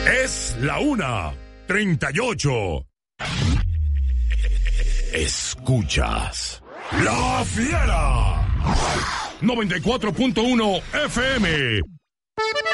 Es la 1:38. Escuchas La Fiera 94.1 FM.